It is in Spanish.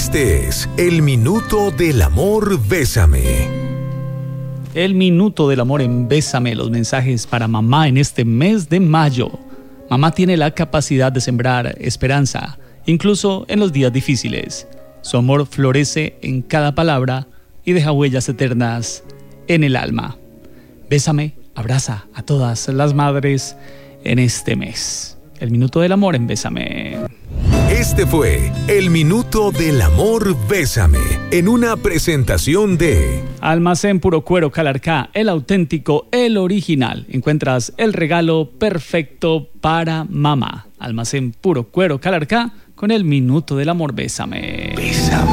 Este es el Minuto del Amor Bésame. El Minuto del Amor en Bésame, los mensajes para mamá en este mes de mayo. Mamá tiene la capacidad de sembrar esperanza, incluso en los días difíciles. Su amor florece en cada palabra y deja huellas eternas en el alma. Bésame, abraza a todas las madres en este mes. El Minuto del Amor en Bésame. Este fue el Minuto del Amor Bésame, en una presentación de Almacén Puro Cuero Calarcá, el auténtico, el original. Encuentras el regalo perfecto para mamá. Almacén Puro Cuero Calarcá con el Minuto del Amor Bésame. Bésame.